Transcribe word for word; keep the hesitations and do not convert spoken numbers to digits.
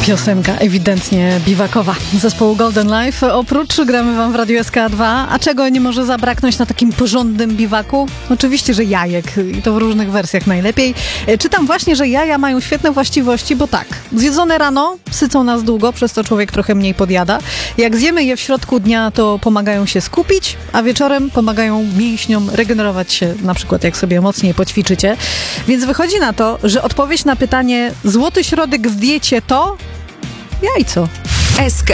Piosenka ewidentnie biwakowa zespołu Golden Life. Oprócz gramy wam w Radiu S K dwa. A czego nie może zabraknąć na takim porządnym biwaku? Oczywiście, że jajek. I to w różnych wersjach najlepiej. Czytam właśnie, że jaja mają świetne właściwości, bo tak, zjedzone rano sycą nas długo, przez co człowiek trochę mniej podjada. Jak zjemy je w środku dnia, to pomagają się skupić, a wieczorem pomagają mięśniom regenerować się, na przykład jak sobie mocniej poćwiczycie. Więc wychodzi na to, że odpowiedź na pytanie złoty środek w diecie to jajco. S K